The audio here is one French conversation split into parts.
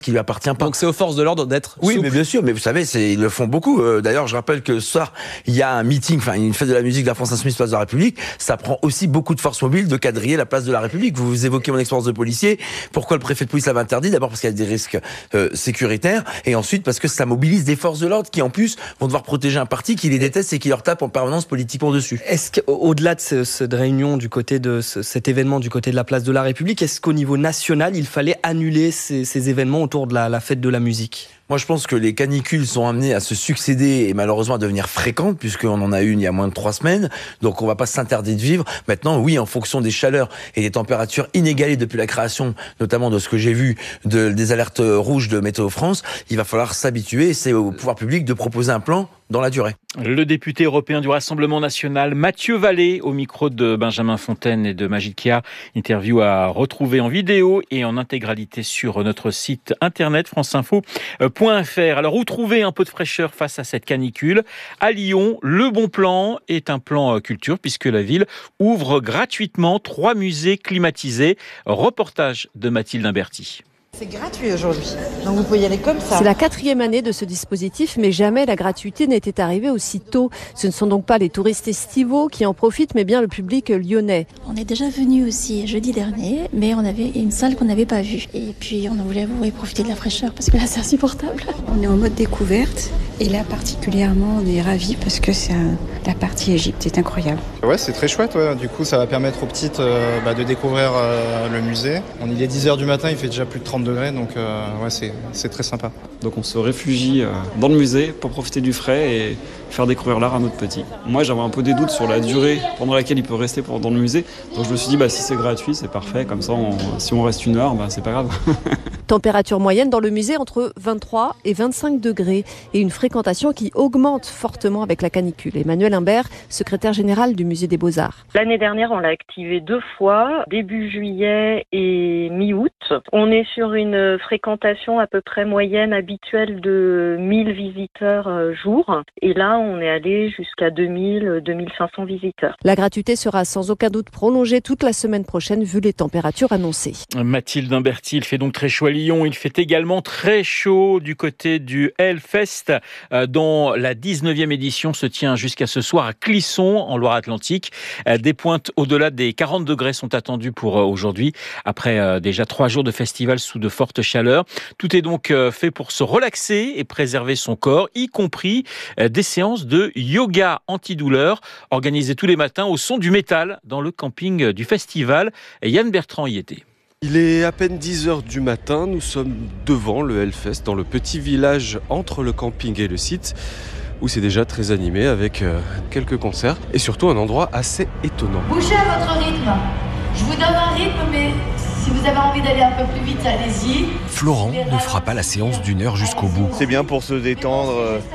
qui lui appartient pas. Donc c'est aux forces de l'ordre d'être Oui, souples. mais bien sûr, mais vous savez, ils le font beaucoup. D'ailleurs, je rappelle que ce soir, il y a un meeting, une fête de la musique de la France Insoumise Place de la République. Ça prend aussi beaucoup de forces mobiles de quadriller la place de la République. Vous évoquez mon expérience de policier. Pourquoi le préfet de police l'avait interdit? D'abord parce qu'il y a des risques sécuritaires, et ensuite parce que ça mobilise des forces de l'ordre qui, en plus, vont devoir protéger un parti qui les déteste et qui leur tape en permanence politiquement dessus. Est-ce qu'au-delà de cette réunion du côté de cet événement du côté de la place de la République, est-ce qu'au niveau national, il fallait annuler ces événements autour de la fête de la musique? Moi, je pense que les canicules sont amenées à se succéder et malheureusement à devenir fréquentes, puisqu'on en a une il y a moins de 3 semaines. Donc, on va pas s'interdire de vivre. Maintenant, oui, en fonction des chaleurs et des températures inégalées depuis la création, notamment de ce que j'ai vu des alertes rouges de Météo France, il va falloir s'habituer. Et c'est au pouvoir public de proposer un plan dans la durée. Le député européen du Rassemblement national, Mathieu Vallée, au micro de Benjamin Fontaine et de Magid Kia. Interview à retrouver en vidéo et en intégralité sur notre site internet franceinfo.fr. Alors, où trouver un peu de fraîcheur face à cette canicule? À Lyon, le bon plan est un plan culture, puisque la ville ouvre gratuitement 3 musées climatisés. Reportage de Mathilde Imberti. C'est gratuit aujourd'hui, donc vous pouvez y aller comme ça. C'est la 4e année de ce dispositif, mais jamais la gratuité n'était arrivée aussi tôt. Ce ne sont donc pas les touristes estivaux qui en profitent, mais bien le public lyonnais. On est déjà venu aussi jeudi dernier, mais on avait une salle qu'on n'avait pas vue. Et puis on voulait profiter de la fraîcheur, parce que là c'est insupportable. On est en mode découverte, et là particulièrement on est ravis parce que la partie Égypte est incroyable. Ouais, c'est très chouette, ouais. Du coup ça va permettre aux petites de découvrir le musée. Il est 10h du matin, il fait déjà plus de 30 degrés, donc c'est très sympa. Donc on se réfugie dans le musée pour profiter du frais et faire découvrir l'art à notre petit. Moi j'avais un peu des doutes sur la durée pendant laquelle il peut rester dans le musée, donc je me suis dit si c'est gratuit c'est parfait, comme ça si on reste 1 heure c'est pas grave. Température moyenne dans le musée entre 23 et 25 degrés et une fréquentation qui augmente fortement avec la canicule. Emmanuel Imbert, secrétaire général du musée des Beaux-Arts. L'année dernière, on l'a activé 2 fois, début juillet et mi-août. On est sur une fréquentation à peu près moyenne habituelle de 1000 visiteurs jour. Et là, on est allé jusqu'à 2000-2500 visiteurs. La gratuité sera sans aucun doute prolongée toute la semaine prochaine vu les températures annoncées. Mathilde Imberti, il fait donc très chaud à Lyon. Il fait également très chaud du côté du Hellfest, dont la 19e édition se tient jusqu'à ce soir à Clisson, en Loire-Atlantique. Des pointes au-delà des 40 degrés sont attendues pour aujourd'hui, après déjà 3 jours de festival sous de fortes chaleurs. Tout est donc fait pour se relaxer et préserver son corps, y compris des séances de yoga antidouleur organisées tous les matins au son du métal dans le camping du festival. Yann Bertrand y était. Il est à peine 10h du matin, nous sommes devant le Hellfest, dans le petit village entre le camping et le site, où c'est déjà très animé avec quelques concerts et surtout un endroit assez étonnant. Bougez à votre rythme. Je vous donne un rythme, mais si vous avez envie d'aller un peu plus vite, allez-y. Florent ne fera pas la séance d'1 heure jusqu'au bout. C'est bien pour se détendre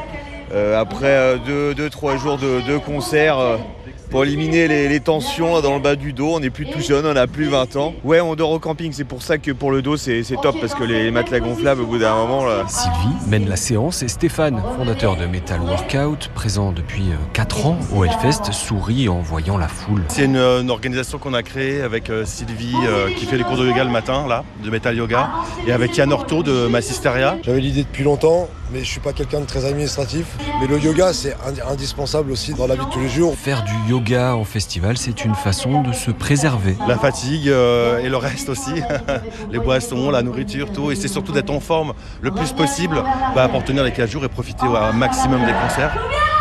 après 2-3 jours de concert. Pour éliminer les tensions dans le bas du dos, on n'est plus tout jeune, on n'a plus 20 ans. Ouais, on dort au camping, c'est pour ça que pour le dos c'est top, parce que les matelas gonflables au bout d'un moment là... Sylvie mène la séance et Stéphane, fondateur de Metal Workout, présent depuis 4 ans au Hellfest, sourit en voyant la foule. C'est une organisation qu'on a créée avec Sylvie qui fait les cours de yoga le matin, là, de Metal Yoga, et avec Yann Orto de Massisteria. J'avais l'idée depuis longtemps, mais je suis pas quelqu'un de très administratif. Mais le yoga, c'est indispensable aussi dans la vie de tous les jours. Faire du yoga en festival, c'est une façon de se préserver. La fatigue et le reste aussi, les boissons, la nourriture, tout. Et c'est surtout d'être en forme le plus possible pour tenir les 4 jours et profiter au maximum des concerts.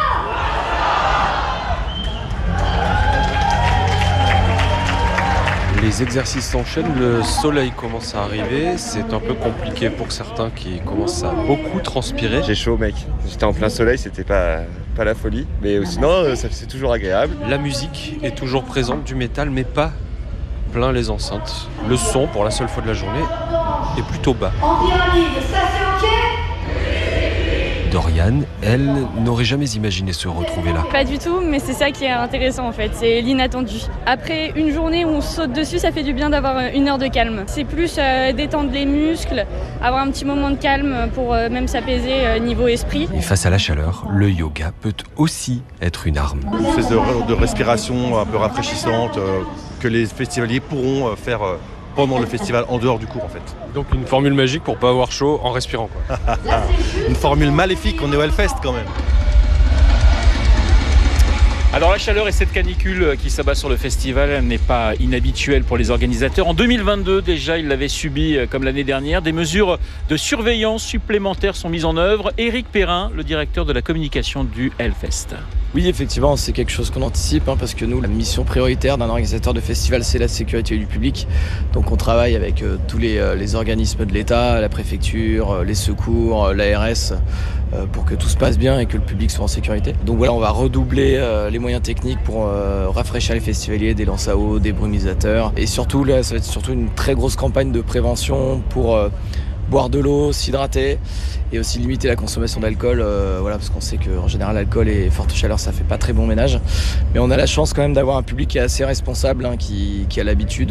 Les exercices s'enchaînent, le soleil commence à arriver, c'est un peu compliqué pour certains qui commencent à beaucoup transpirer. J'ai chaud mec, j'étais en plein soleil, c'était pas la folie, mais sinon c'est toujours agréable. La musique est toujours présente, du métal, mais pas plein les enceintes. Le son, pour la seule fois de la journée, est plutôt bas. En pyramide, ça c'est ok ? Dorian, elle, n'aurait jamais imaginé se retrouver là. Pas du tout, mais c'est ça qui est intéressant en fait, c'est l'inattendu. Après une journée où on saute dessus, ça fait du bien d'avoir 1 heure de calme. C'est plus détendre les muscles, avoir un petit moment de calme pour même s'apaiser niveau esprit. Et face à la chaleur, le yoga peut aussi être une arme. Une espèce de respiration un peu rafraîchissante que les festivaliers pourront faire pendant le festival, en dehors du cours en fait. Donc une formule magique pour pas avoir chaud en respirant, quoi. Une formule maléfique, on est au Hellfest quand même. Alors la chaleur et cette canicule qui s'abat sur le festival, elle n'est pas inhabituelle pour les organisateurs. En 2022 déjà, ils l'avaient subi comme l'année dernière. Des mesures de surveillance supplémentaires sont mises en œuvre. Éric Perrin, le directeur de la communication du Hellfest. Oui, effectivement, c'est quelque chose qu'on anticipe parce que nous, la mission prioritaire d'un organisateur de festival, c'est la sécurité du public. Donc on travaille avec tous les organismes de l'État, la préfecture, les secours, l'ARS, pour que tout se passe bien et que le public soit en sécurité. Donc voilà, on va redoubler les moyens techniques pour rafraîchir les festivaliers, des lances à eau, des brumisateurs. Et surtout, là, ça va être surtout une très grosse campagne de prévention pour boire de l'eau, s'hydrater et aussi limiter la consommation d'alcool, parce qu'on sait qu'en général l'alcool et forte chaleur ça fait pas très bon ménage, mais on a la chance quand même d'avoir un public qui est assez responsable, qui a l'habitude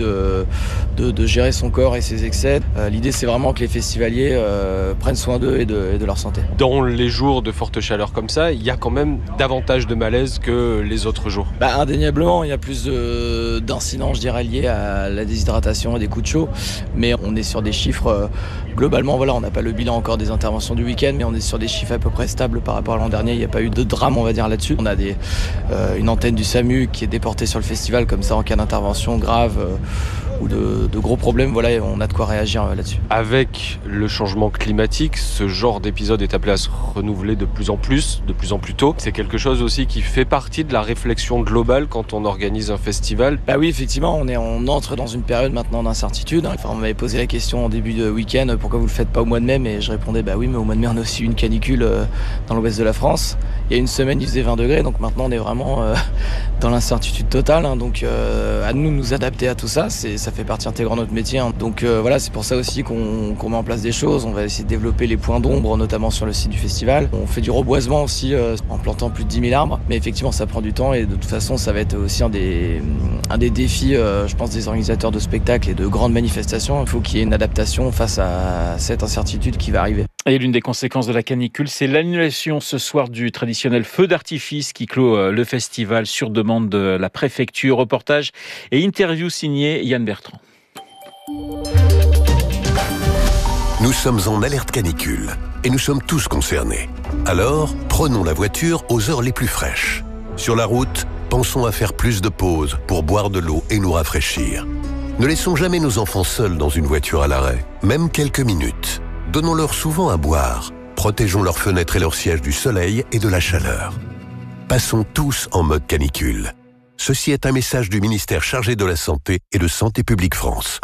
de gérer son corps et ses excès. L'idée c'est vraiment que les festivaliers prennent soin d'eux et de leur santé. Dans les jours de forte chaleur comme ça, il y a quand même davantage de malaise que les autres jours. Indéniablement, il y a plus d'incidents, je dirais, liés à la déshydratation et des coups de chaud, mais on est sur des chiffres globalement, on n'a pas le bilan encore des interventions du week-end, mais on est sur des chiffres à peu près stables par rapport à l'an dernier. Il n'y a pas eu de drame, on va dire, là-dessus. On a une antenne du SAMU qui est déportée sur le festival, comme ça, en cas d'intervention grave ou de gros problèmes. On a de quoi réagir là-dessus. Avec le changement climatique, ce genre d'épisode est appelé à se renouveler de plus en plus tôt. C'est quelque chose aussi qui fait partie de la réflexion globale quand on organise un festival. Oui, effectivement, on entre dans une période maintenant d'incertitude. On m'avait posé la question en début de week-end, pourquoi vous le faites pas au mois de mai, mais je répondais oui, mais au mois de mai on a aussi une canicule dans l'ouest de la France. Il y a une semaine il faisait 20 degrés, donc maintenant on est vraiment dans l'incertitude totale, donc à nous adapter à tout ça, ça fait partie intégrante de notre métier, donc c'est pour ça aussi qu'on met en place des choses. On va essayer de développer les points d'ombre, notamment sur le site du festival. On fait du reboisement aussi en plantant plus de 10 000 arbres, mais effectivement ça prend du temps et de toute façon ça va être aussi un des défis, je pense, des organisateurs de spectacles et de grandes manifestations. Il faut qu'il y ait une adaptation face à cette incertitude qui va arriver. Et l'une des conséquences de la canicule, c'est l'annulation ce soir du traditionnel feu d'artifice qui clôt le festival sur demande de la préfecture. Reportage et interview signé Yann Bertrand. Nous sommes en alerte canicule et nous sommes tous concernés. Alors, prenons la voiture aux heures les plus fraîches. Sur la route, pensons à faire plus de pauses pour boire de l'eau et nous rafraîchir. Ne laissons jamais nos enfants seuls dans une voiture à l'arrêt, même quelques minutes. Donnons-leur souvent à boire. Protégeons leurs fenêtres et leurs sièges du soleil et de la chaleur. Passons tous en mode canicule. Ceci est un message du ministère chargé de la Santé et de Santé publique France.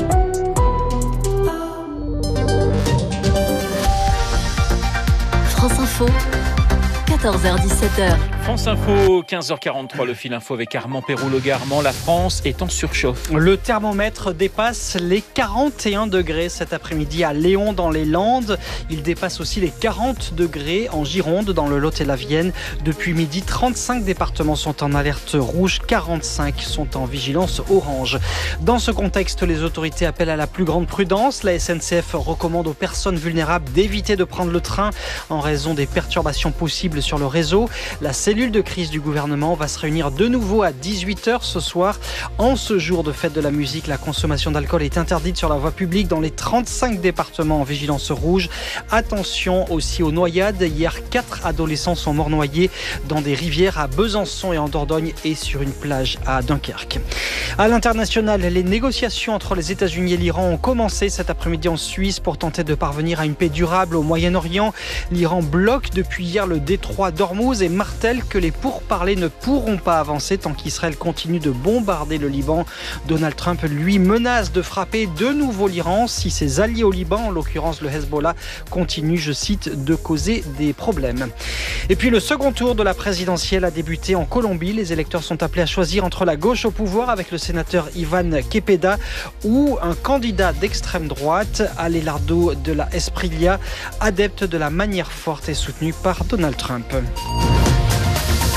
France Info, 14h-17h. France Info, 15h43, le fil info avec Armand Perroux-Legarmand. La France est en surchauffe. Le thermomètre dépasse les 41 degrés cet après-midi à Léon dans les Landes. Il dépasse aussi les 40 degrés en Gironde dans le Lot et la Vienne. Depuis midi, 35 départements sont en alerte rouge, 45 sont en vigilance orange. Dans ce contexte, les autorités appellent à la plus grande prudence. La SNCF recommande aux personnes vulnérables d'éviter de prendre le train en raison des perturbations possibles sur le réseau. La cellule de crise du gouvernement va se réunir de nouveau à 18h ce soir. En ce jour de fête de la musique, la consommation d'alcool est interdite sur la voie publique dans les 35 départements en vigilance rouge. Attention aussi aux noyades. Hier, 4 adolescents sont morts noyés dans des rivières à Besançon et en Dordogne et sur une plage à Dunkerque. À l'international, les négociations entre les États-Unis et l'Iran ont commencé cet après-midi en Suisse pour tenter de parvenir à une paix durable au Moyen-Orient. L'Iran bloque depuis hier le détroit d'Ormuz et martèle que les pourparlers ne pourront pas avancer tant qu'Israël continue de bombarder le Liban. Donald Trump, lui, menace de frapper de nouveau l'Iran si ses alliés au Liban, en l'occurrence le Hezbollah, continuent, je cite, de causer des problèmes. Et puis le second tour de la présidentielle a débuté en Colombie. Les électeurs sont appelés à choisir entre la gauche au pouvoir avec le sénateur Ivan Cepeda ou un candidat d'extrême droite, Abelardo de la Espriella, adepte de la manière forte et soutenu par Donald Trump.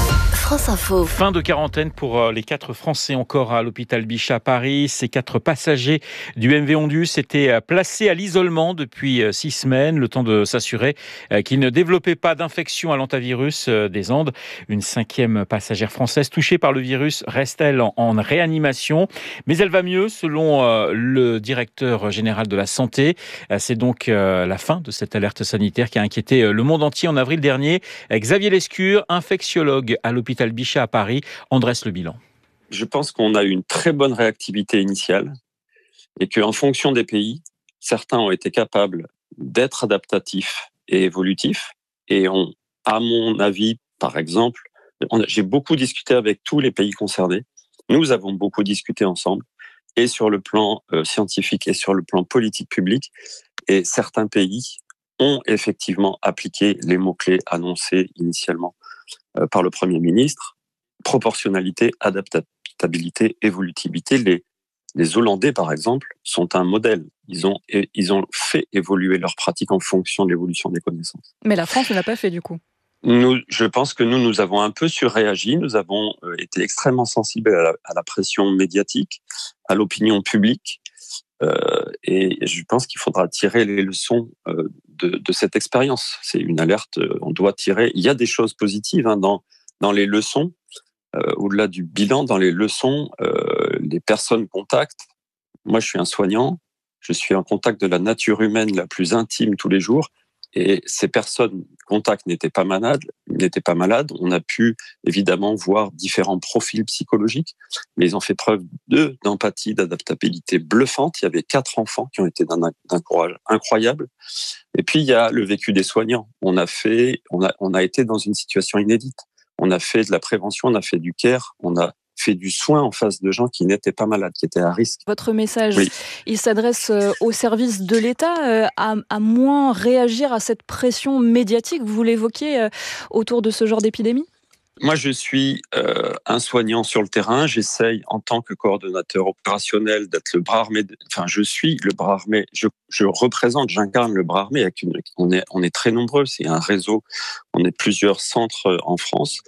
France Info. Fin de quarantaine pour les 4 Français encore à l'hôpital Bichat à Paris. Ces 4 passagers du MV Ondus étaient placés à l'isolement depuis 6 semaines, le temps de s'assurer qu'ils ne développaient pas d'infection à l'hantavirus des Andes. Une 5e passagère française touchée par le virus reste, elle, en réanimation. Mais elle va mieux, selon le directeur général de la Santé. C'est donc la fin de cette alerte sanitaire qui a inquiété le monde entier en avril dernier. Xavier Lescure, infectiologue à l'hôpital Bichat à Paris, en dresse le bilan. Je pense qu'on a eu une très bonne réactivité initiale et qu'en fonction des pays, certains ont été capables d'être adaptatifs et évolutifs et ont, à mon avis, par exemple, j'ai beaucoup discuté avec tous les pays concernés. Nous avons beaucoup discuté ensemble et sur le plan scientifique et sur le plan politique public. Et certains pays ont effectivement appliqué les mots-clés annoncés initialement par le Premier ministre. Proportionnalité, adaptabilité, évolutivité. Les Hollandais, par exemple, sont un modèle. Ils ont fait évoluer leurs pratiques en fonction de l'évolution des connaissances. Mais la France ne l'a pas fait du coup. Je pense que nous avons un peu surréagi. Nous avons été extrêmement sensibles à la pression médiatique, à l'opinion publique. Et je pense qu'il faudra tirer les leçons de cette expérience. C'est une alerte, on doit tirer. Il y a des choses positives dans les leçons. Au-delà du bilan, dans les leçons, les personnes contactent. Moi, je suis un soignant. Je suis en contact de la nature humaine la plus intime tous les jours. Et ces personnes contacts n'étaient pas malades. On a pu évidemment voir différents profils psychologiques, mais ils ont fait preuve d'empathie, d'adaptabilité bluffante. Il y avait 4 enfants qui ont été d'un courage incroyable. Et puis il y a le vécu des soignants. On a été dans une situation inédite. On a fait de la prévention, on a fait du care, on a fait du soin en face de gens qui n'étaient pas malades, qui étaient à risque. Votre message, oui. Il s'adresse aux services de l'État à moins réagir à cette pression médiatique, vous l'évoquiez, autour de ce genre d'épidémie ? Moi, je suis un soignant sur le terrain. J'essaye, en tant que coordonnateur opérationnel, d'être le bras armé. Je suis le bras armé. Je représente, j'incarne le bras armé. On est très nombreux. C'est un réseau. On est plusieurs centres en France.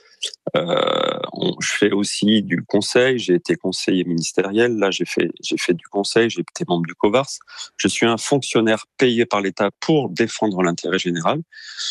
Je fais aussi du conseil. J'ai été conseiller ministériel. Là, j'ai fait du conseil. J'ai été membre du COVARS. Je suis un fonctionnaire payé par l'État pour défendre l'intérêt général.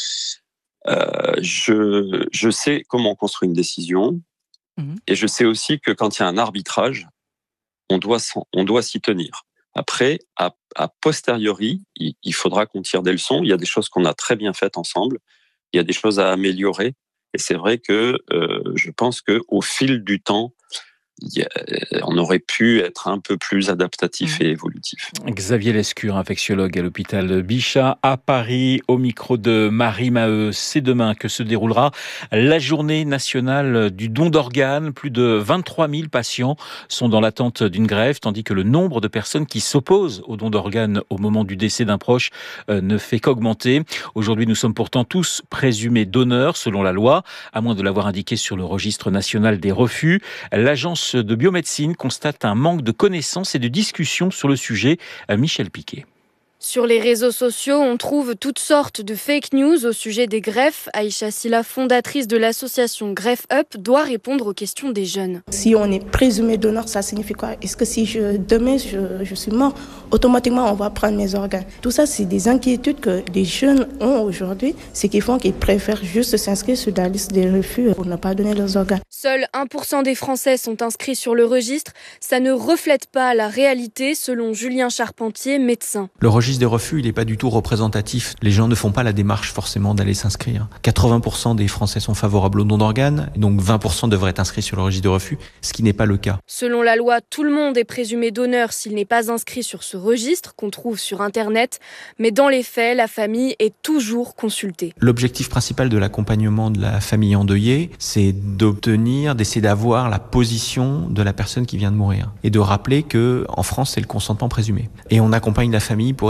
Je sais comment construire une décision et je sais aussi que quand il y a un arbitrage, on doit s'y tenir. Après, à posteriori, il faudra qu'on tire des leçons. Il y a des choses qu'on a très bien faites ensemble. Il y a des choses à améliorer. Et c'est vrai que je pense qu'au fil du temps, on aurait pu être un peu plus adaptatif et évolutif. Xavier Lescure, infectiologue à l'hôpital Bichat à Paris, au micro de Marie Maheu. C'est demain que se déroulera la journée nationale du don d'organes. Plus de 23 000 patients sont dans l'attente d'une greffe, tandis que le nombre de personnes qui s'opposent au don d'organes au moment du décès d'un proche ne fait qu'augmenter. Aujourd'hui, nous sommes pourtant tous présumés donneurs, selon la loi, à moins de l'avoir indiqué sur le registre national des refus. L'agence de biomédecine constate un manque de connaissances et de discussions sur le sujet. Michel Piquet. Sur les réseaux sociaux, on trouve toutes sortes de fake news au sujet des greffes. Aïcha Silla, fondatrice de l'association Greffe Up, doit répondre aux questions des jeunes. Si on est présumé donneur, ça signifie quoi ? Est-ce que si demain je suis mort, automatiquement on va prendre mes organes ? Tout ça, c'est des inquiétudes que les jeunes ont aujourd'hui, ce qui font qu'ils préfèrent juste s'inscrire sur la liste des refus pour ne pas donner leurs organes. Seuls 1% des Français sont inscrits sur le registre. Ça ne reflète pas la réalité, selon Julien Charpentier, médecin. Le registre des refus, il n'est pas du tout représentatif. Les gens ne font pas la démarche forcément d'aller s'inscrire. 80% des Français sont favorables au don d'organes, donc 20% devraient être inscrits sur le registre de refus, ce qui n'est pas le cas. Selon la loi, tout le monde est présumé donneur s'il n'est pas inscrit sur ce registre qu'on trouve sur Internet. Mais dans les faits, la famille est toujours consultée. L'objectif principal de l'accompagnement de la famille endeuillée, c'est d'essayer d'avoir la position de la personne qui vient de mourir. Et de rappeler que en France, c'est le consentement présumé. Et on accompagne la famille pour essayer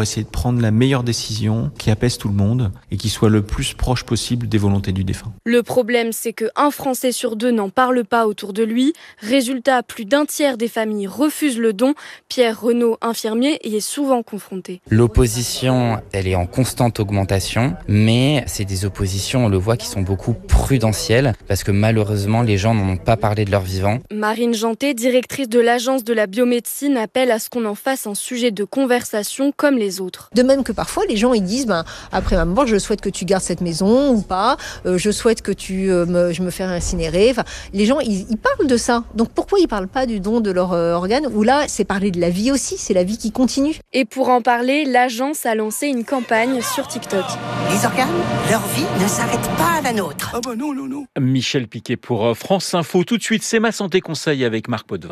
essayer de prendre la meilleure décision qui apaise tout le monde et qui soit le plus proche possible des volontés du défunt. Le problème, c'est qu'un Français sur 2 n'en parle pas autour de lui. Résultat, plus d'un tiers des familles refusent le don. Pierre Renaud, infirmier, y est souvent confronté. L'opposition, elle est en constante augmentation, mais c'est des oppositions, on le voit, qui sont beaucoup prudentielles, parce que malheureusement, les gens n'en ont pas parlé de leur vivant. Marine Janté, directrice de l'Agence de la biomédecine, appelle à ce qu'on en fasse un sujet de conversation comme les autres. De même que parfois, les gens ils disent après ma mort, je souhaite que tu gardes cette maison ou pas, je souhaite que je me fasse incinérer. Enfin, les gens, ils parlent de ça. Donc pourquoi ils parlent pas du don de leur organe, où là, c'est parler de la vie aussi, c'est la vie qui continue. Et pour en parler, l'agence a lancé une campagne sur TikTok. Les organes, leur vie ne s'arrête pas à la nôtre. Ah bah non. Michel Piquet pour France Info. Tout de suite, c'est Ma Santé Conseil avec Marc Potvin.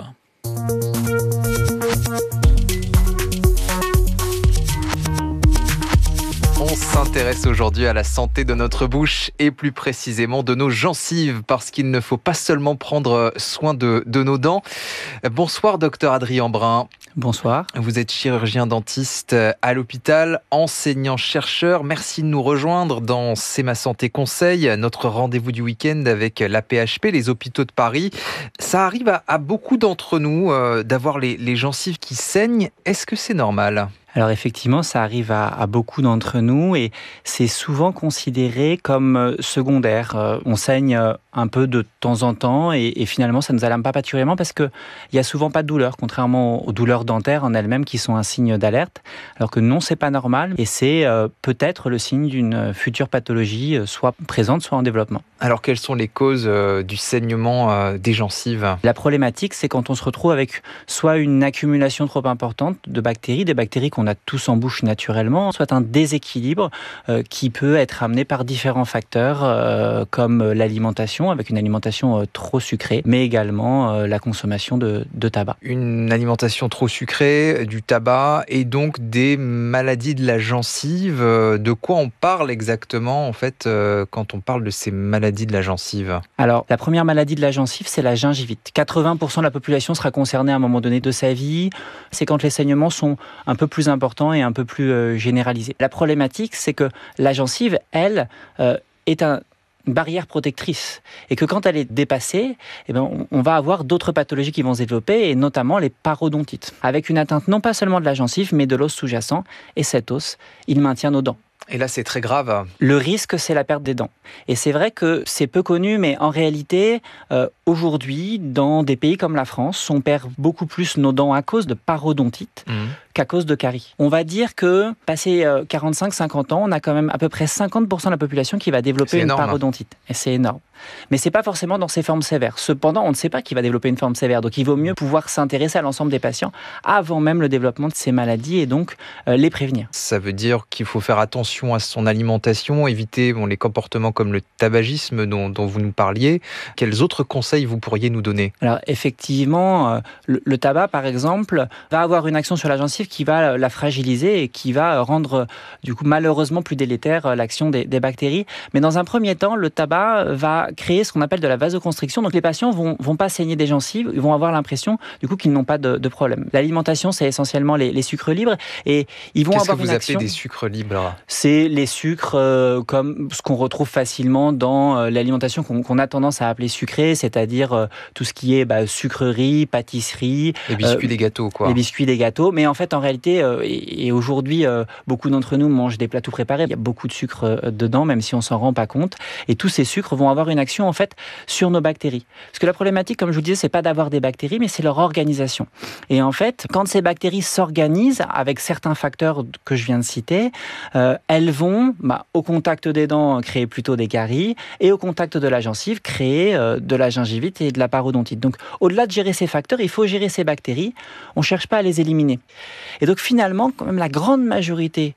On s'intéresse aujourd'hui à la santé de notre bouche et plus précisément de nos gencives, parce qu'il ne faut pas seulement prendre soin de nos dents. Bonsoir docteur Adrien Brun. Bonsoir. Vous êtes chirurgien dentiste à l'hôpital, enseignant-chercheur. Merci de nous rejoindre dans C'est ma santé conseil, notre rendez-vous du week-end avec l'AP-HP, les hôpitaux de Paris. Ça arrive à beaucoup d'entre nous d'avoir les gencives qui saignent. Est-ce que c'est normal ? Alors effectivement, ça arrive à beaucoup d'entre nous et c'est souvent considéré comme secondaire. On saigne un peu de temps en temps et finalement ça ne nous alarme pas particulièrement parce qu'il n'y a souvent pas de douleur, contrairement aux douleurs dentaires en elles-mêmes qui sont un signe d'alerte. Alors que non, c'est pas normal et c'est peut-être le signe d'une future pathologie, soit présente, soit en développement. Alors quelles sont les causes du saignement des gencives ? La problématique, c'est quand on se retrouve avec soit une accumulation trop importante de bactéries, des bactéries qu'on a tous en bouche naturellement, soit un déséquilibre qui peut être amené par différents facteurs comme l'alimentation, avec une alimentation trop sucrée, mais également la consommation de tabac. Une alimentation trop sucrée, du tabac et donc des maladies de la gencive. De quoi on parle exactement en fait quand on parle de ces maladies de la gencive ? Alors, la première maladie de la gencive, c'est la gingivite. 80% de la population sera concernée à un moment donné de sa vie. C'est quand les saignements sont un peu plus importants et un peu plus généralisés. La problématique, c'est que la gencive, elle, est une barrière protectrice et que quand elle est dépassée, on va avoir d'autres pathologies qui vont se développer et notamment les parodontites, avec une atteinte non pas seulement de la gencive, mais de l'os sous-jacent et cet os, il maintient nos dents. Et là, c'est très grave. Le risque, c'est la perte des dents. Et c'est vrai que c'est peu connu, mais en réalité, aujourd'hui, dans des pays comme la France, on perd beaucoup plus nos dents à cause de parodontites qu'à cause de caries. On va dire que, passé 45-50 ans, on a quand même à peu près 50% de la population qui va développer une parodontite. Et c'est énorme. Mais c'est pas forcément dans ses formes sévères. Cependant, on ne sait pas qui va développer une forme sévère. Donc, il vaut mieux pouvoir s'intéresser à l'ensemble des patients avant même le développement de ces maladies et donc les prévenir. Ça veut dire qu'il faut faire attention à son alimentation, éviter les comportements comme le tabagisme dont vous nous parliez. Quels autres conseils vous pourriez nous donner ? Alors, effectivement, le tabac, par exemple, va avoir une action sur la gencive qui va la fragiliser et qui va rendre, du coup, malheureusement plus délétère l'action des bactéries. Mais dans un premier temps, le tabac va créer ce qu'on appelle de la vasoconstriction. Donc les patients vont pas saigner des gencives, ils vont avoir l'impression du coup qu'ils n'ont pas de problème. L'alimentation, c'est essentiellement les sucres libres et ils vont avoir une action. Qu'est-ce que vous appelez des sucres libres ? C'est les sucres comme ce qu'on retrouve facilement dans l'alimentation qu'on a tendance à appeler sucrée, c'est-à-dire tout ce qui est sucrerie, pâtisserie. Les biscuits, des gâteaux, quoi. Les biscuits, des gâteaux. Mais en fait, en réalité, et aujourd'hui, beaucoup d'entre nous mangent des plats tout préparés. Il y a beaucoup de sucre dedans, même si on s'en rend pas compte. Et tous ces sucres vont avoir une action en fait sur nos bactéries. Parce que la problématique, comme je vous disais, c'est pas d'avoir des bactéries, mais c'est leur organisation. Et en fait, quand ces bactéries s'organisent avec certains facteurs que je viens de citer, elles vont, au contact des dents, créer plutôt des caries, et au contact de la gencive, créer de la gingivite et de la parodontite. Donc, au-delà de gérer ces facteurs, il faut gérer ces bactéries. On cherche pas à les éliminer. Et donc, finalement, quand même, la grande majorité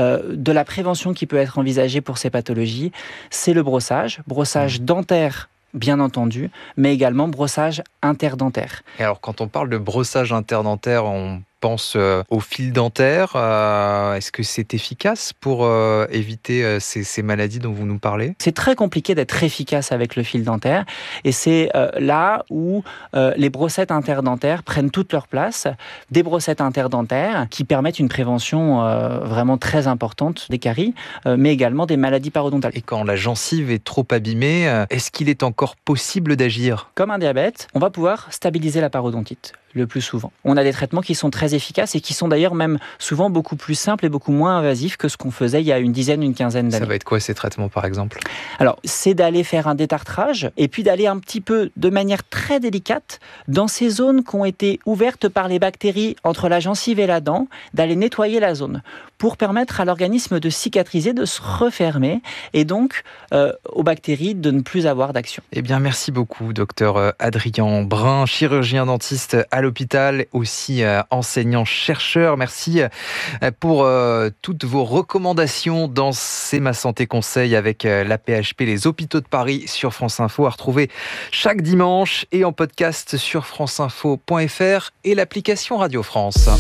de la prévention qui peut être envisagée pour ces pathologies, c'est le brossage dentaire, bien entendu, mais également brossage interdentaire. Et alors, quand on parle de brossage interdentaire, on pense au fil dentaire. Est-ce que c'est efficace pour éviter ces maladies dont vous nous parlez ? C'est très compliqué d'être efficace avec le fil dentaire et c'est là où les brossettes interdentaires prennent toute leur place. Des brossettes interdentaires qui permettent une prévention vraiment très importante des caries, mais également des maladies parodontales. Et quand la gencive est trop abîmée, est-ce qu'il est encore possible d'agir ? Comme un diabète, on va pouvoir stabiliser la parodontite le plus souvent. On a des traitements qui sont très efficaces et qui sont d'ailleurs même souvent beaucoup plus simples et beaucoup moins invasifs que ce qu'on faisait il y a une quinzaine d'années. Ça va être quoi ces traitements par exemple ? Alors, c'est d'aller faire un détartrage et puis d'aller un petit peu de manière très délicate dans ces zones qui ont été ouvertes par les bactéries entre la gencive et la dent, d'aller nettoyer la zone pour permettre à l'organisme de cicatriser, de se refermer et donc aux bactéries de ne plus avoir d'action. Eh bien, merci beaucoup, docteur Adrien Brun, chirurgien dentiste à l'hôpital, aussi enseignant-chercheur. Merci pour toutes vos recommandations dans C'est ma santé conseil avec la PHP, les hôpitaux de Paris sur France Info, à retrouver chaque dimanche et en podcast sur franceinfo.fr et l'application Radio France.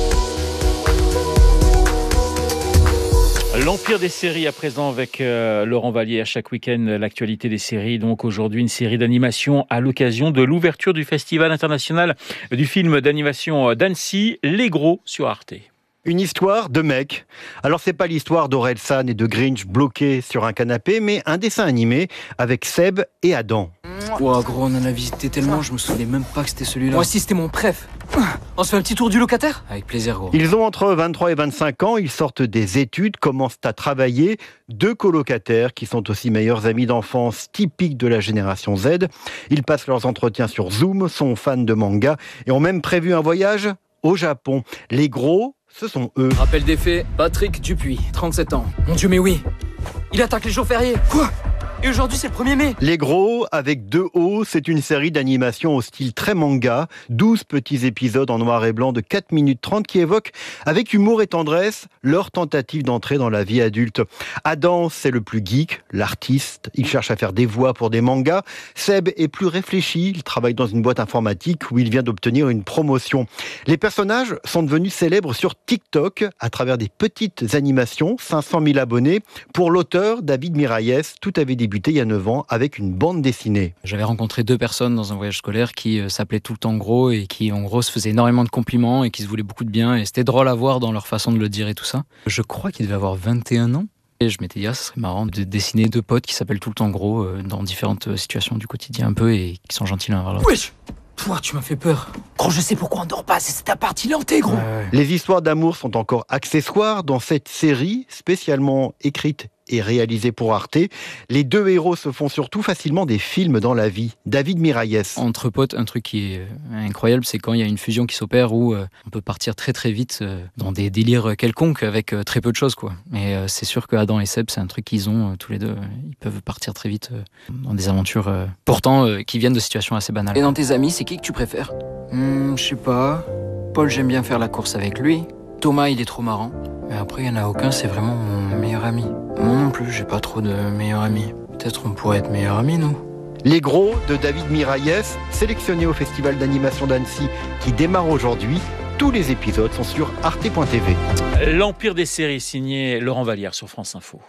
L'Empire des séries à présent avec Laurent Vallier. À chaque week-end, l'actualité des séries. Donc aujourd'hui, une série d'animation à l'occasion de l'ouverture du Festival international du film d'animation d'Annecy, Les Gros, sur Arte. Une histoire de mec. Alors c'est pas l'histoire d'Orelsan et de Grinch bloqués sur un canapé, mais un dessin animé avec Seb et Adam. Ouah gros, on en a visité tellement, je me souvenais même pas que c'était celui-là. Moi aussi c'était mon préf. On se fait un petit tour du locataire ? Avec plaisir gros. Ils ont entre 23 et 25 ans, ils sortent des études, commencent à travailler. 2 colocataires qui sont aussi meilleurs amis d'enfance typiques de la génération Z. Ils passent leurs entretiens sur Zoom, sont fans de manga et ont même prévu un voyage au Japon. Les gros, ce sont eux. Rappel des faits, Patrick Dupuis, 37 ans. Mon Dieu, mais oui, il attaque les jours fériés. Quoi ? Et aujourd'hui, c'est le 1er mai. Les Gros, avec 2 O, c'est une série d'animation au style très manga. 12 petits épisodes en noir et blanc de 4 minutes 30 qui évoquent, avec humour et tendresse, leur tentative d'entrer dans la vie adulte. Adam, c'est le plus geek, l'artiste. Il cherche à faire des voix pour des mangas. Seb est plus réfléchi. Il travaille dans une boîte informatique où il vient d'obtenir une promotion. Les personnages sont devenus célèbres sur TikTok à travers des petites animations, 500 000 abonnés. Pour l'auteur, David Miralles, tout avait débuté il y a 9 ans avec une bande dessinée. J'avais rencontré 2 personnes dans un voyage scolaire qui s'appelaient tout le temps Gros et qui en gros se faisaient énormément de compliments et qui se voulaient beaucoup de bien et c'était drôle à voir dans leur façon de le dire et tout ça. Je crois qu'il devait avoir 21 ans. Et je m'étais dit, ça serait marrant de dessiner 2 potes qui s'appellent tout le temps Gros dans différentes situations du quotidien un peu et qui sont gentils l'un vers l'autre. Wesh ! Toi, tu m'as fait peur. Gros, je sais pourquoi on dort pas, c'est ta partie lentée, gros. Les histoires d'amour sont encore accessoires dans cette série spécialement écrite et réalisée pour Arte. Les 2 héros se font surtout facilement des films dans la vie. David Miralles. Entre potes, un truc qui est incroyable, c'est quand il y a une fusion qui s'opère où on peut partir très très vite dans des délires quelconques avec très peu de choses, quoi. Et c'est sûr que Adam et Seb, c'est un truc qu'ils ont tous les deux. Ils peuvent partir très vite dans des aventures pourtant qui viennent de situations assez banales. Et dans tes amis, c'est qui que tu préfères ? Je sais pas. Paul, j'aime bien faire la course avec lui. Thomas, il est trop marrant. Mais après, il n'y en a aucun, c'est vraiment mon meilleur ami. Moi non plus, j'ai pas trop de meilleurs amis. Peut-être on pourrait être meilleurs amis, nous. Les Gros de David Miralles, sélectionnés au Festival d'animation d'Annecy qui démarre aujourd'hui. Tous les épisodes sont sur arte.tv. L'Empire des séries, signé Laurent Vallière sur France Info.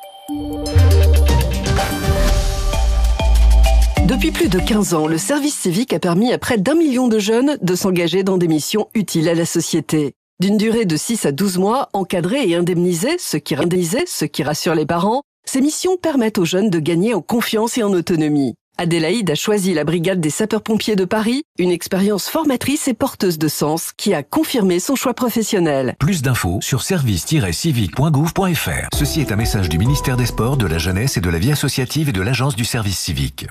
Depuis plus de 15 ans, le service civique a permis à près d'1 million de jeunes de s'engager dans des missions utiles à la société. D'une durée de 6 à 12 mois, encadrés et indemnisés, ce qui rassure les parents, ces missions permettent aux jeunes de gagner en confiance et en autonomie. Adélaïde a choisi la brigade des sapeurs-pompiers de Paris, une expérience formatrice et porteuse de sens qui a confirmé son choix professionnel. Plus d'infos sur service-civique.gouv.fr. Ceci est un message du ministère des Sports, de la Jeunesse et de la Vie associative et de l'Agence du service civique.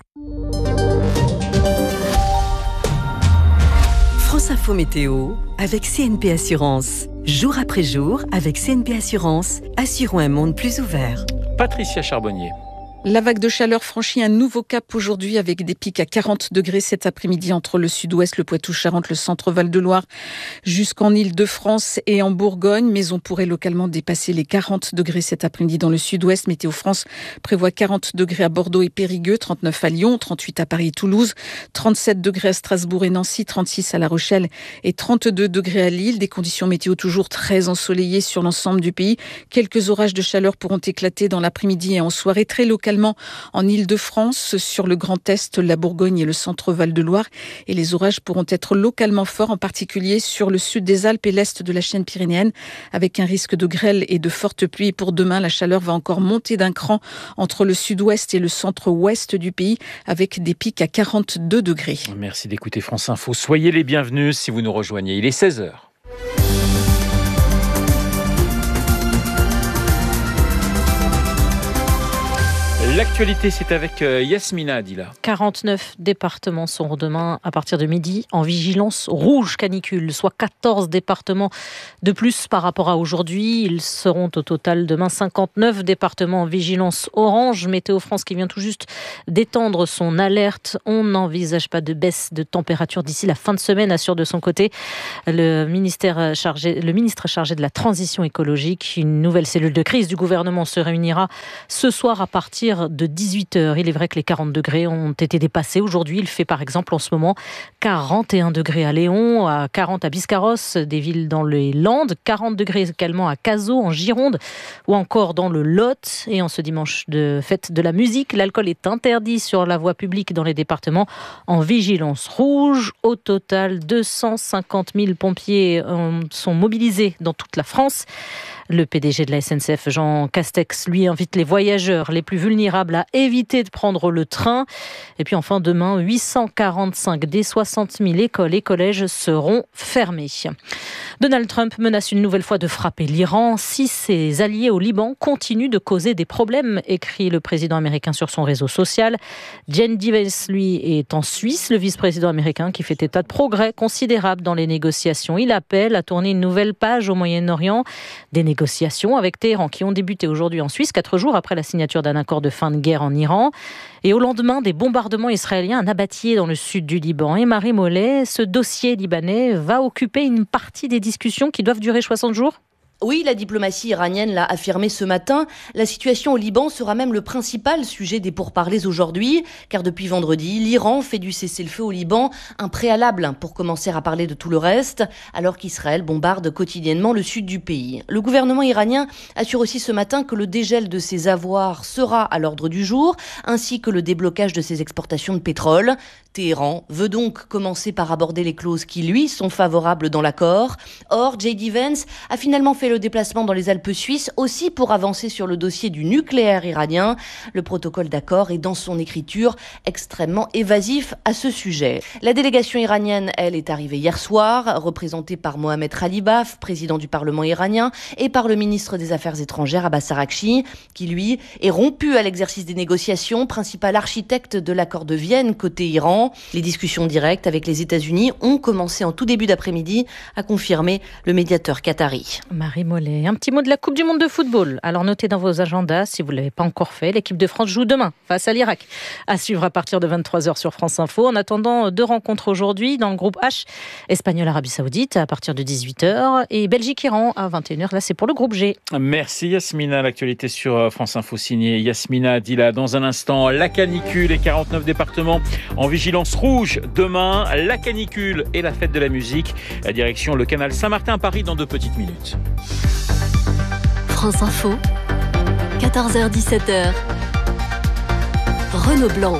France Info Météo avec CNP Assurance. Jour après jour, avec CNP Assurance, assurons un monde plus ouvert. Patricia Charbonnier. La vague de chaleur franchit un nouveau cap aujourd'hui avec des pics à 40 degrés cet après-midi entre le sud-ouest, le Poitou-Charentes, le centre Val-de-Loire jusqu'en Île-de-France et en Bourgogne. Mais on pourrait localement dépasser les 40 degrés cet après-midi dans le sud-ouest. Météo France prévoit 40 degrés à Bordeaux et Périgueux, 39 à Lyon, 38 à Paris et Toulouse, 37 degrés à Strasbourg et Nancy, 36 à La Rochelle et 32 degrés à Lille. Des conditions météo toujours très ensoleillées sur l'ensemble du pays. Quelques orages de chaleur pourront éclater dans l'après-midi et en soirée, très localement en Île-de-France, sur le Grand Est, la Bourgogne et le centre Val-de-Loire. Et les orages pourront être localement forts, en particulier sur le sud des Alpes et l'est de la chaîne pyrénéenne, avec un risque de grêle et de fortes pluies. Et pour demain, la chaleur va encore monter d'un cran entre le sud-ouest et le centre-ouest du pays, avec des pics à 42 degrés. Merci d'écouter France Info. Soyez les bienvenus si vous nous rejoignez. Il est 16h. L'actualité, c'est avec Yasmina Adila. 49 départements seront demain à partir de midi en vigilance rouge canicule, soit 14 départements de plus par rapport à aujourd'hui. Ils seront au total demain 59 départements en vigilance orange. Météo France qui vient tout juste d'étendre son alerte. On n'envisage pas de baisse de température d'ici la fin de semaine, assure de son côté le ministre chargé de la transition écologique. Une nouvelle cellule de crise du gouvernement se réunira ce soir à partir de 18h. Il est vrai que les 40 degrés ont été dépassés aujourd'hui. Il fait par exemple en ce moment 41 degrés à Léon, à 40 à Biscarrosse, des villes dans les Landes, 40 degrés également à Cazaux, en Gironde, ou encore dans le Lot. Et en ce dimanche de fête de la musique, l'alcool est interdit sur la voie publique dans les départements en vigilance rouge. Au total, 250 000 pompiers sont mobilisés dans toute la France. Le PDG de la SNCF, Jean Castex, lui invite les voyageurs les plus vulnérables à éviter de prendre le train. Et puis enfin, demain, 845 des 60 000 écoles et collèges seront fermés. Donald Trump menace une nouvelle fois de frapper l'Iran si ses alliés au Liban continuent de causer des problèmes, écrit le président américain sur son réseau social. Jen Vance, lui, est en Suisse, le vice-président américain qui fait état de progrès considérables dans les négociations. Il appelle à tourner une nouvelle page au Moyen-Orient. Des négociations avec Téhéran qui ont débuté aujourd'hui en Suisse, 4 jours après la signature d'un accord de fin de guerre en Iran. Et au lendemain des bombardements israéliens à Nabatie dans le sud du Liban. Et Marie Mollet, ce dossier libanais va occuper une partie des discussions qui doivent durer 60 jours ? Oui, la diplomatie iranienne l'a affirmé ce matin. La situation au Liban sera même le principal sujet des pourparlers aujourd'hui, car depuis vendredi, l'Iran fait du cessez-le-feu au Liban un préalable pour commencer à parler de tout le reste, alors qu'Israël bombarde quotidiennement le sud du pays. Le gouvernement iranien assure aussi ce matin que le dégel de ses avoirs sera à l'ordre du jour, ainsi que le déblocage de ses exportations de pétrole. Téhéran veut donc commencer par aborder les clauses qui, lui, sont favorables dans l'accord. Or, J.D. Vance a finalement fait le déplacement dans les Alpes suisses, aussi pour avancer sur le dossier du nucléaire iranien. Le protocole d'accord est dans son écriture extrêmement évasif à ce sujet. La délégation iranienne, elle, est arrivée hier soir, représentée par Mohamed Khalibaf, président du Parlement iranien, et par le ministre des Affaires étrangères, Abbas Araghchi, qui, lui, est rompu à l'exercice des négociations, principal architecte de l'accord de Vienne côté Iran. Les discussions directes avec les États-Unis ont commencé en tout début d'après-midi, a confirmé le médiateur qatari. Marie Mollet, un petit mot de la Coupe du Monde de football. Alors notez dans vos agendas, si vous ne l'avez pas encore fait, l'équipe de France joue demain face à l'Irak. À suivre à partir de 23h sur France Info. En attendant, 2 rencontres aujourd'hui dans le groupe H. Espagnol-Arabie Saoudite à partir de 18h et Belgique-Iran à 21h. Là, c'est pour le groupe G. Merci Yasmina. L'actualité sur France Info signée Yasmina Adila. Dans un instant, la canicule et 49 départements en vigilance rouge. Demain, la canicule et la fête de la musique. La direction, le canal Saint-Martin à Paris dans 2 petites minutes. France Info, 14h-17h. Renaud Blanc.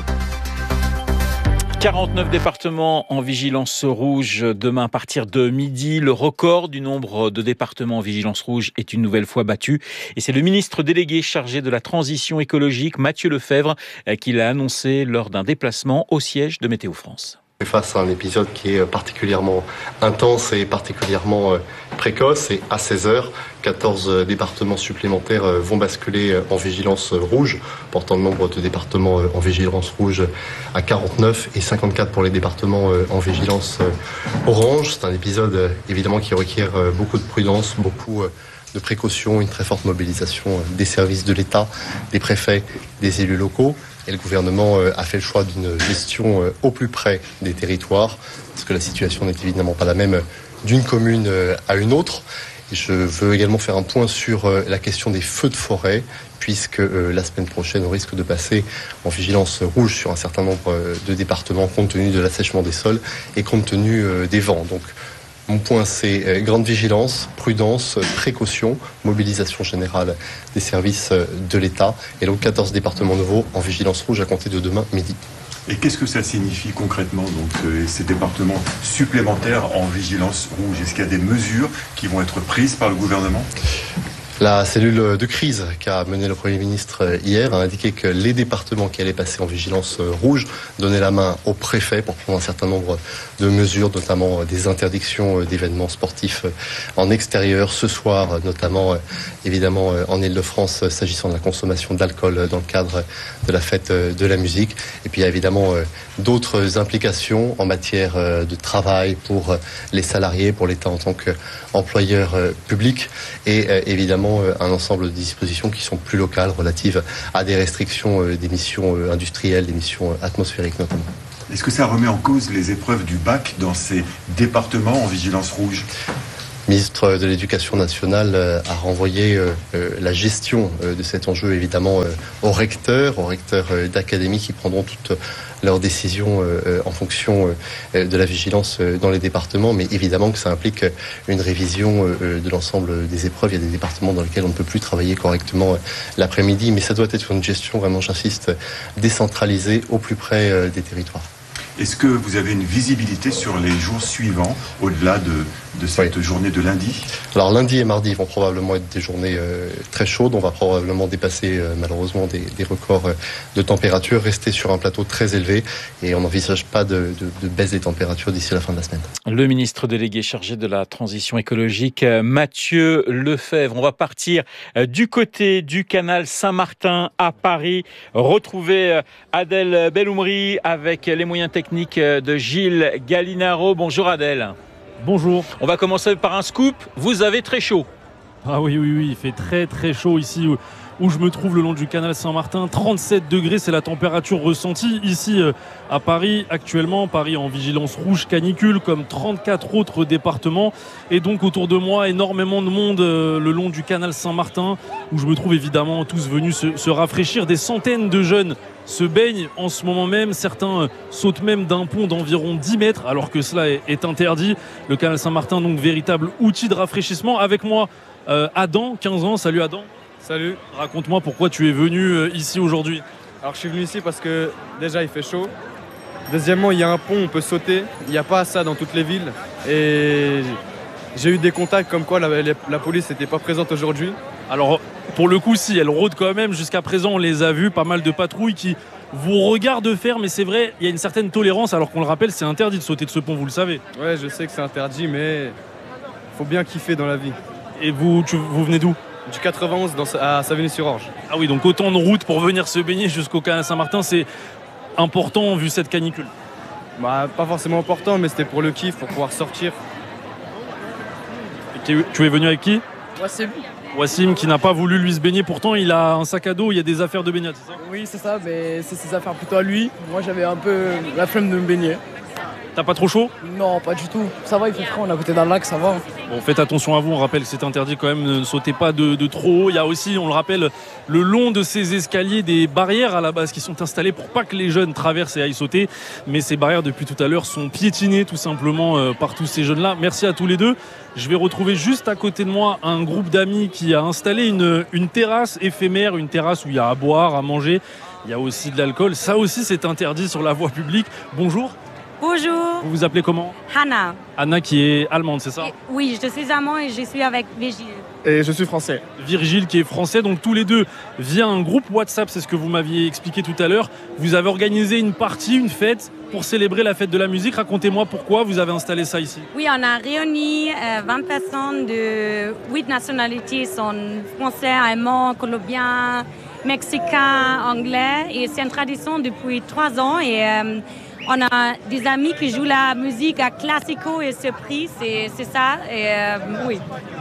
49 départements en vigilance rouge demain à partir de midi. Le record du nombre de départements en vigilance rouge est une nouvelle fois battu. Et c'est le ministre délégué chargé de la transition écologique, Mathieu Lefèvre, qui l'a annoncé lors d'un déplacement au siège de Météo France. Face à un épisode qui est particulièrement intense et particulièrement précoce, et à 16h, 14 départements supplémentaires vont basculer en vigilance rouge, portant le nombre de départements en vigilance rouge à 49 et 54 pour les départements en vigilance orange. C'est un épisode évidemment qui requiert beaucoup de prudence, beaucoup de précaution, une très forte mobilisation des services de l'État, des préfets, des élus locaux. Et le gouvernement a fait le choix d'une gestion au plus près des territoires, parce que la situation n'est évidemment pas la même d'une commune à une autre. Et je veux également faire un point sur la question des feux de forêt, puisque la semaine prochaine, on risque de passer en vigilance rouge sur un certain nombre de départements, compte tenu de l'assèchement des sols et compte tenu des vents. Donc, mon point, c'est grande vigilance, prudence, précaution, mobilisation générale des services de l'État. Et donc 14 départements nouveaux en vigilance rouge à compter de demain midi. Et qu'est-ce que ça signifie concrètement, donc, ces départements supplémentaires en vigilance rouge? Est-ce qu'il y a des mesures qui vont être prises par le gouvernement ? La cellule de crise qu'a menée le Premier ministre hier a indiqué que les départements qui allaient passer en vigilance rouge donnaient la main au préfet pour prendre un certain nombre de mesures, notamment des interdictions d'événements sportifs en extérieur ce soir, notamment évidemment en Île-de-France s'agissant de la consommation d'alcool dans le cadre de la fête de la musique. Et puis il y a évidemment d'autres implications en matière de travail pour les salariés, pour l'État en tant qu'employeur public et évidemment un ensemble de dispositions qui sont plus locales relatives à des restrictions d'émissions industrielles, d'émissions atmosphériques notamment. Est-ce que ça remet en cause les épreuves du bac dans ces départements en vigilance rouge ? Le ministre de l'Éducation nationale a renvoyé la gestion de cet enjeu évidemment aux recteurs d'académies qui prendront toutes leurs décisions en fonction de la vigilance dans les départements. Mais évidemment que ça implique une révision de l'ensemble des épreuves. Il y a des départements dans lesquels on ne peut plus travailler correctement l'après-midi. Mais ça doit être une gestion, vraiment j'insiste, décentralisée au plus près des territoires. Est-ce que vous avez une visibilité sur les jours suivants, au-delà de cette journée de lundi ? Alors lundi et mardi vont probablement être des journées très chaudes. On va probablement dépasser malheureusement des records de température, rester sur un plateau très élevé et on n'envisage pas de baisse des températures d'ici la fin de la semaine. Le ministre délégué chargé de la transition écologique, Mathieu Lefebvre. On va partir du côté du canal Saint-Martin à Paris, retrouver Adèle Belhoumri avec les moyens techniques de Gilles Gallinaro. Bonjour Adèle. Bonjour. On va commencer par un scoop. Vous avez très chaud. Ah oui, il fait très très chaud ici où je me trouve le long du canal Saint-Martin. 37 degrés, c'est la température ressentie ici à Paris. Actuellement, Paris en vigilance rouge canicule comme 34 autres départements. Et donc autour de moi, énormément de monde le long du canal Saint-Martin où je me trouve évidemment tous venus se rafraîchir. Des centaines de jeunes se baignent en ce moment même. Certains sautent même d'un pont d'environ 10 mètres alors que cela est interdit. Le canal Saint-Martin, donc véritable outil de rafraîchissement. Avec moi, Adam, 15 ans. Salut Adam. Salut. Raconte-moi pourquoi tu es venu ici aujourd'hui. Alors je suis venu ici parce que déjà il fait chaud. Deuxièmement, il y a un pont, on peut sauter. Il n'y a pas ça dans toutes les villes. Et j'ai eu des contacts comme quoi la police n'était pas présente aujourd'hui. Alors pour le coup, si, elle rôde quand même. Jusqu'à présent, on les a vus, pas mal de patrouilles qui vous regardent faire. Mais c'est vrai, il y a une certaine tolérance alors qu'on le rappelle, c'est interdit de sauter de ce pont, vous le savez. Ouais, je sais que c'est interdit, mais il faut bien kiffer dans la vie. Et vous venez d'où ? Du 91 à Savigny-sur-Orge. Ah oui, donc autant de routes pour venir se baigner jusqu'au canal Saint-Martin, c'est important vu cette canicule. Bah, pas forcément important, mais c'était pour le kiff, pour pouvoir sortir. Et tu es venu avec qui ? Wassim. Wassim qui n'a pas voulu lui se baigner, pourtant il a un sac à dos, il y a des affaires de baignade, c'est ça ? Oui, c'est ça, mais c'est ses affaires plutôt à lui. Moi j'avais un peu la flemme de me baigner. T'as pas trop chaud ? Non, pas du tout. Ça va, il fait frais, on est à côté d'un lac, ça va. Bon, faites attention à vous, on rappelle que c'est interdit quand même, ne sautez pas de trop haut. Il y a aussi, on le rappelle, le long de ces escaliers, des barrières à la base qui sont installées pour pas que les jeunes traversent et aillent sauter. Mais ces barrières, depuis tout à l'heure, sont piétinées tout simplement par tous ces jeunes-là. Merci à tous les deux. Je vais retrouver juste à côté de moi un groupe d'amis qui a installé une terrasse éphémère, une terrasse où il y a à boire, à manger. Il y a aussi de l'alcool. Ça aussi, c'est interdit sur la voie publique. Bonjour. Bonjour. Vous vous appelez comment ? Hannah. Anna qui est allemande, c'est ça ? Oui, je suis allemande et je suis avec Virgile. Et je suis français. Virgile qui est français, donc tous les deux, via un groupe WhatsApp, c'est ce que vous m'aviez expliqué tout à l'heure, vous avez organisé une partie, une fête pour célébrer la fête de la musique. Racontez-moi pourquoi vous avez installé ça ici. Oui, on a réuni 20 personnes de 8 nationalités, sont français, allemands, colombiens, mexicains, anglais. Et c'est une tradition depuis 3 ans et on a des amis qui jouent la musique à classico et surprise, c'est ça. Et, oui.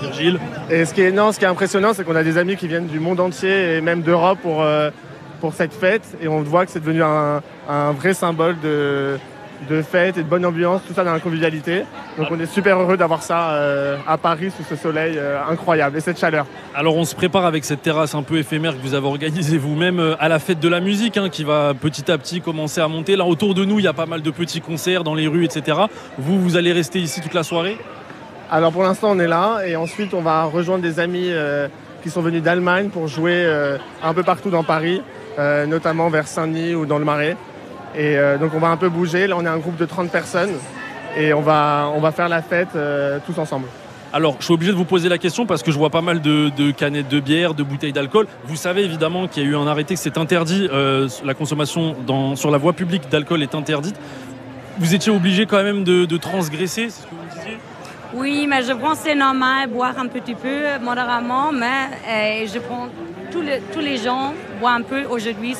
Gilles. Et ce qui est impressionnant, c'est qu'on a des amis qui viennent du monde entier et même d'Europe pour cette fête. Et on voit que c'est devenu un vrai symbole de fête et de bonne ambiance, tout ça dans la convivialité. Donc on est super heureux d'avoir ça à Paris sous ce soleil incroyable et cette chaleur. Alors on se prépare avec cette terrasse un peu éphémère que vous avez organisée vous-même à la fête de la musique qui va petit à petit commencer à monter. Là autour de nous, il y a pas mal de petits concerts dans les rues, etc. Vous allez rester ici toute la soirée ? Alors pour l'instant on est là et ensuite on va rejoindre des amis qui sont venus d'Allemagne pour jouer un peu partout dans Paris, notamment vers Saint-Denis ou dans le Marais. Et donc on va un peu bouger, là on est un groupe de 30 personnes et on va faire la fête tous ensemble. Alors je suis obligé de vous poser la question parce que je vois pas mal de canettes de bière, de bouteilles d'alcool. Vous savez évidemment qu'il y a eu un arrêté que c'est interdit, la consommation sur la voie publique d'alcool est interdite. Vous étiez obligé quand même de transgresser, c'est ce que vous me disiez ? Oui, mais je pense que c'est normal boire un petit peu modérément, mais je pense tous les gens boivent un peu aujourd'hui,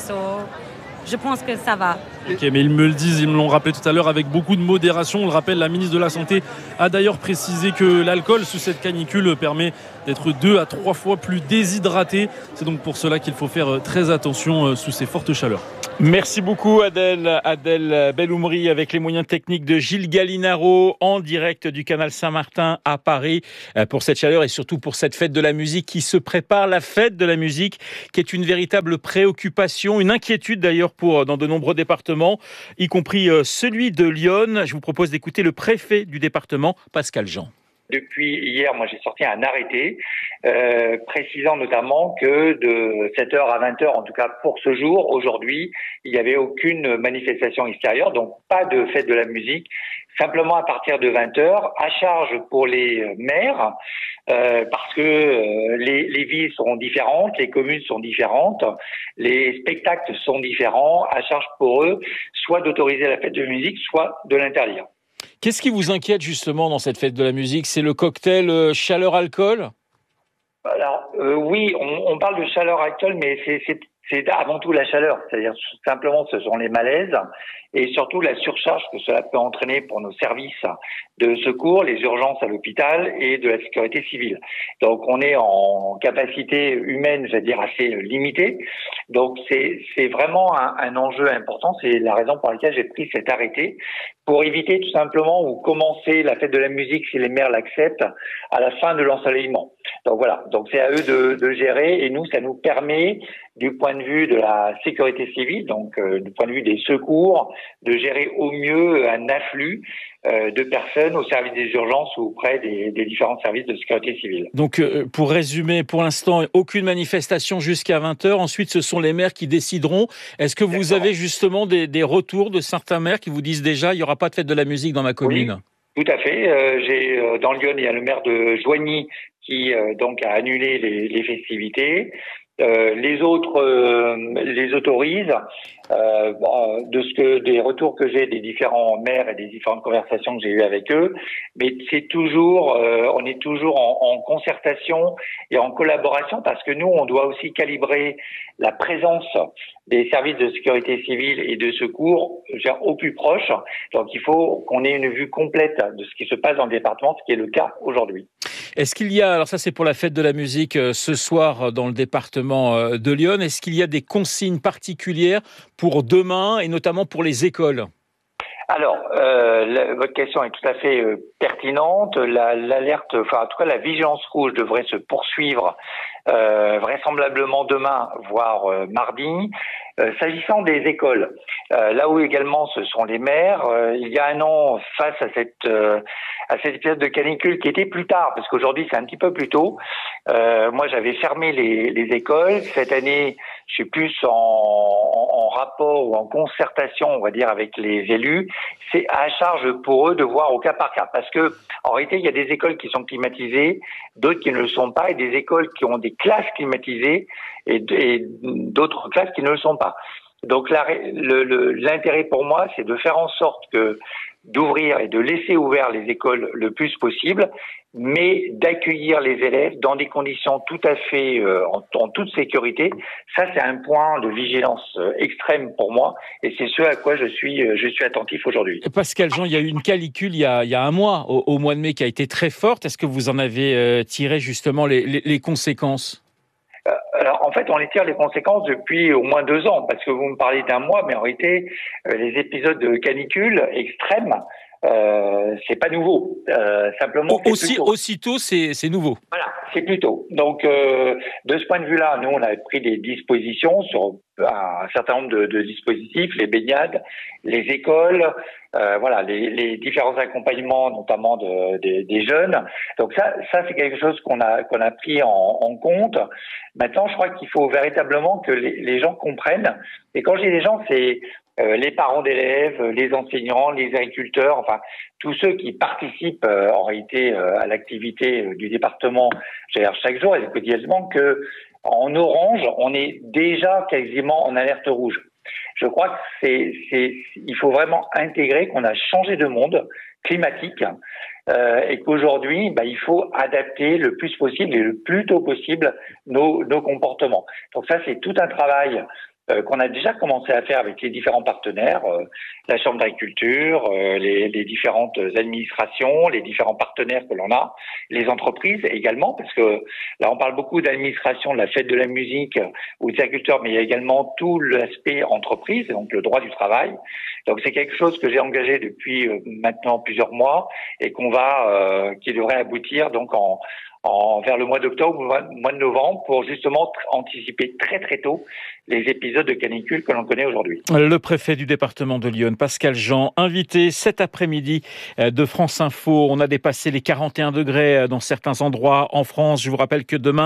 je pense que ça va. Ok, mais ils me le disent, ils me l'ont rappelé tout à l'heure avec beaucoup de modération. On le rappelle, la ministre de la Santé a d'ailleurs précisé que l'alcool sous cette canicule permet d'être 2 à 3 fois plus déshydraté. C'est donc pour cela qu'il faut faire très attention sous ces fortes chaleurs. Merci beaucoup Adèle Belhoumri avec les moyens techniques de Gilles Gallinaro en direct du canal Saint-Martin à Paris pour cette chaleur et surtout pour cette fête de la musique qui se prépare, la fête de la musique qui est une véritable préoccupation, une inquiétude d'ailleurs dans de nombreux départements, y compris celui de Lyon. Je vous propose d'écouter le préfet du département, Pascal Jean. Depuis hier, moi j'ai sorti un arrêté précisant notamment que de 7h à 20h, en tout cas pour ce jour, aujourd'hui, il n'y avait aucune manifestation extérieure, donc pas de fête de la musique, simplement à partir de 20h, à charge pour les maires, parce que les villes sont différentes, les communes sont différentes, les spectacles sont différents, à charge pour eux, soit d'autoriser la fête de musique, soit de l'interdire. Qu'est-ce qui vous inquiète justement dans cette fête de la musique ? C'est le cocktail chaleur-alcool ? Alors oui, on parle de chaleur-alcool, mais c'est avant tout la chaleur. C'est-à-dire simplement ce sont les malaises et surtout la surcharge que cela peut entraîner pour nos services de secours, les urgences à l'hôpital et de la sécurité civile. Donc on est en capacité humaine, je veux dire, assez limitée. Donc c'est vraiment un enjeu important. C'est la raison pour laquelle j'ai pris cet arrêté pour éviter tout simplement ou commencer la fête de la musique, si les maires l'acceptent, à la fin de l'ensoleillement. Donc voilà, donc c'est à eux de gérer et nous, ça nous permet du point de vue de la sécurité civile, donc du point de vue des secours, de gérer au mieux un afflux de personnes au service des urgences ou auprès des différents services de sécurité civile. Donc pour résumer, pour l'instant, aucune manifestation jusqu'à 20h. Ensuite, ce sont les maires qui décideront. Est-ce que vous avez justement des retours de certains maires qui vous disent déjà il n'y aura pas de fête de la musique dans ma commune ? Oui, tout à fait. Dans Lyon, il y a le maire de Joigny qui donc a annulé les festivités. Les autres les autorisent. Des retours que j'ai des différents maires et des différentes conversations que j'ai eues avec eux, mais c'est toujours, on est toujours en concertation et en collaboration parce que nous, on doit aussi calibrer la présence des services de sécurité civile et de secours au plus proche. Donc, il faut qu'on ait une vue complète de ce qui se passe dans le département, ce qui est le cas aujourd'hui. Est-ce qu'il y a, alors ça c'est pour la fête de la musique ce soir dans le département de Lyon, est-ce qu'il y a des consignes particulières pour demain et notamment pour les écoles ? Alors, votre question est tout à fait pertinente. L'alerte, en tout cas la vigilance rouge devrait se poursuivre vraisemblablement demain, voire mardi. S'agissant des écoles, là où également ce sont les maires, il y a un an, face à cette épisode de canicule qui était plus tard, parce qu'aujourd'hui c'est un petit peu plus tôt, moi j'avais fermé les écoles. Cette année, je suis plus en rapport ou en concertation, on va dire, avec les élus. C'est à charge pour eux de voir au cas par cas, parce que en réalité il y a des écoles qui sont climatisées, d'autres qui ne le sont pas, et des écoles qui ont des classes climatisées et d'autres classes qui ne le sont pas. Donc l'intérêt pour moi, c'est de faire en sorte que d'ouvrir et de laisser ouvert les écoles le plus possible, mais d'accueillir les élèves dans des conditions tout à fait en toute sécurité. Ça, c'est un point de vigilance extrême pour moi, et c'est ce à quoi je suis attentif aujourd'hui. Pascal Jean, il y a eu une canicule il y a un mois, au mois de mai, qui a été très forte. Est-ce que vous en avez tiré justement les conséquences ? Alors, en fait, on les tire les conséquences depuis au moins 2 ans, parce que vous me parlez d'un mois, mais en réalité, les épisodes de canicule extrêmes, c'est pas nouveau. Simplement, aussitôt, c'est nouveau. Voilà, c'est plus tôt. Donc, de ce point de vue-là, nous, on a pris des dispositions sur un certain nombre de dispositifs, les baignades, les écoles, voilà, les différents accompagnements, notamment des jeunes. Donc ça c'est quelque chose qu'on a pris en compte. Maintenant, je crois qu'il faut véritablement que les gens comprennent. Et quand je dis les gens, c'est les parents d'élèves, les enseignants, les agriculteurs, enfin tous ceux qui participent en réalité à l'activité du département chaque jour et quotidiennement, que en orange, on est déjà quasiment en alerte rouge. Je crois que il faut vraiment intégrer qu'on a changé de monde climatique et qu'aujourd'hui, il faut adapter le plus possible et le plus tôt possible nos comportements. Donc ça, c'est tout un travail qu'on a déjà commencé à faire avec les différents partenaires, la Chambre d'agriculture, les différentes administrations, les différents partenaires que l'on a, les entreprises également, parce que là on parle beaucoup d'administration, de la fête de la musique ou des agriculteurs, mais il y a également tout l'aspect entreprise, donc le droit du travail. Donc c'est quelque chose que j'ai engagé depuis maintenant plusieurs mois et qui devrait aboutir donc vers le mois d'octobre ou le mois de novembre pour justement anticiper très très tôt les épisodes de canicule que l'on connaît aujourd'hui. Le préfet du département de l'Yonne, Pascal Jean, invité cet après-midi de France Info. On a dépassé les 41 degrés dans certains endroits en France. Je vous rappelle que demain,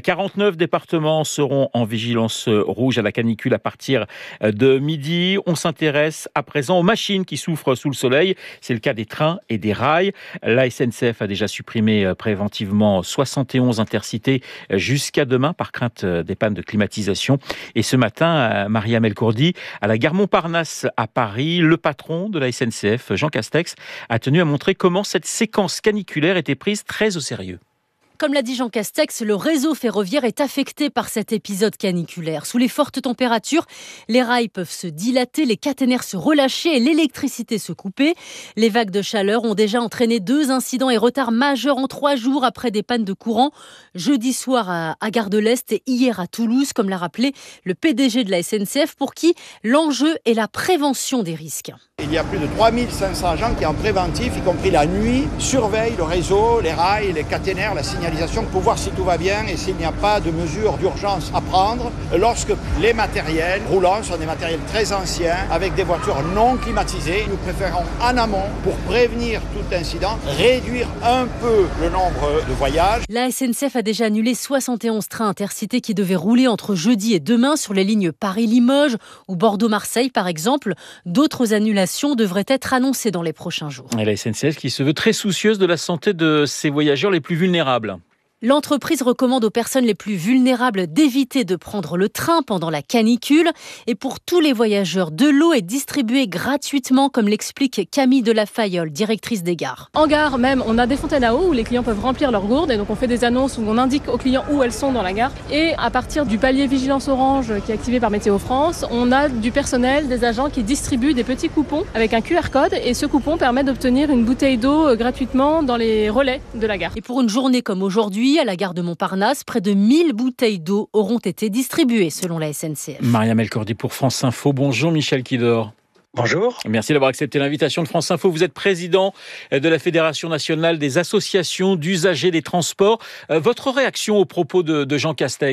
49 départements seront en vigilance rouge à la canicule à partir de midi. On s'intéresse à présent aux machines qui souffrent sous le soleil. C'est le cas des trains et des rails. La SNCF a déjà supprimé préventivement 71 intercités jusqu'à demain par crainte des pannes de climatisation. Et ce matin, Mariam El Kourdi, à la gare Montparnasse à Paris, le patron de la SNCF, Jean Castex, a tenu à montrer comment cette séquence caniculaire était prise très au sérieux. Comme l'a dit Jean Castex, le réseau ferroviaire est affecté par cet épisode caniculaire. Sous les fortes températures, les rails peuvent se dilater, les caténaires se relâcher et l'électricité se couper. Les vagues de chaleur ont déjà entraîné 2 incidents et retards majeurs en 3 jours après des pannes de courant. Jeudi soir à Gare de l'Est et hier à Toulouse, comme l'a rappelé le PDG de la SNCF, pour qui l'enjeu est la prévention des risques. Il y a plus de 3500 agents qui en préventif, y compris la nuit, surveillent le réseau, les rails, les caténaires, la signalisation pour voir si tout va bien et s'il n'y a pas de mesures d'urgence à prendre lorsque les matériels roulants sont des matériels très anciens avec des voitures non climatisées. Nous préférons en amont, pour prévenir tout incident, réduire un peu le nombre de voyages. La SNCF a déjà annulé 71 trains intercités qui devaient rouler entre jeudi et demain sur les lignes Paris-Limoges ou Bordeaux-Marseille par exemple. D'autres annulations devraient être annoncées dans les prochains jours. Et la SNCF qui se veut très soucieuse de la santé de ses voyageurs les plus vulnérables. L'entreprise recommande aux personnes les plus vulnérables d'éviter de prendre le train pendant la canicule. Et pour tous les voyageurs, de l'eau est distribuée gratuitement, comme l'explique Camille Delafayol, directrice des gares. En gare même, on a des fontaines à eau où les clients peuvent remplir leurs gourdes. Et donc on fait des annonces où on indique aux clients où elles sont dans la gare. Et à partir du palier Vigilance Orange qui est activé par Météo France, on a du personnel, des agents qui distribuent des petits coupons avec un QR code. Et ce coupon permet d'obtenir une bouteille d'eau gratuitement dans les relais de la gare. Et pour une journée comme aujourd'hui, à la gare de Montparnasse, près de 1000 bouteilles d'eau auront été distribuées selon la SNCF. Mariam El Kourdi pour France Info. Bonjour Michel Kidor. Bonjour. Merci d'avoir accepté l'invitation de France Info. Vous êtes président de la Fédération nationale des associations d'usagers des transports. Votre réaction aux propos de Jean Castex ?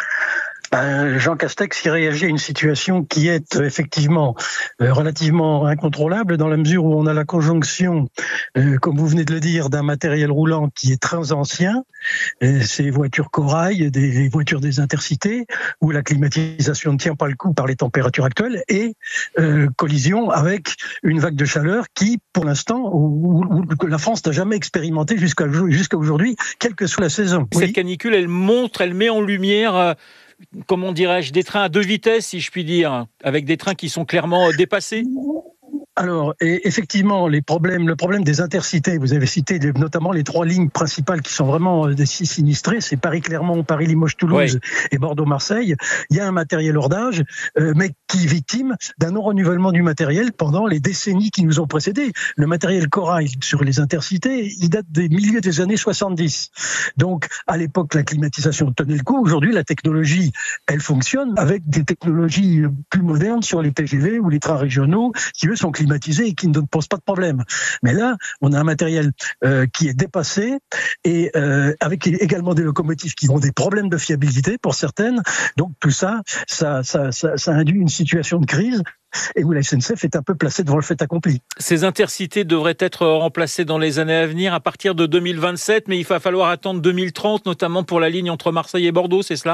Jean Castex y réagit à une situation qui est effectivement relativement incontrôlable dans la mesure où on a la conjonction, comme vous venez de le dire, d'un matériel roulant qui est très ancien, ces voitures corail, des voitures des intercités, où la climatisation ne tient pas le coup par les températures actuelles, et collision avec une vague de chaleur qui, pour l'instant, où la France n'a jamais expérimenté jusqu'à aujourd'hui, quelle que soit la saison. Cette canicule, elle montre, elle met en lumière... comment dirais-je, des trains à 2 vitesses, si je puis dire, avec des trains qui sont clairement dépassés ? Alors, effectivement, le problème des intercités, vous avez cité notamment les 3 lignes principales qui sont vraiment sinistrées, c'est Paris-Clermont, Paris-Limoges-Toulouse et Bordeaux-Marseille. Il y a un matériel hors d'âge, mais qui est victime d'un non-renouvellement du matériel pendant les décennies qui nous ont précédés. Le matériel Corail sur les intercités, il date des milieux des années 70. Donc, à l'époque, la climatisation tenait le coup. Aujourd'hui, la technologie, elle fonctionne avec des technologies plus modernes sur les TGV ou les trains régionaux qui, eux, sont climatisés et qui ne posent pas de problème. Mais là, on a un matériel qui est dépassé et avec également des locomotives qui ont des problèmes de fiabilité pour certaines. Donc tout ça induit une situation de crise et où la SNCF est un peu placée devant le fait accompli. Ces intercités devraient être remplacés dans les années à venir à partir de 2027, mais il va falloir attendre 2030, notamment pour la ligne entre Marseille et Bordeaux, c'est cela ?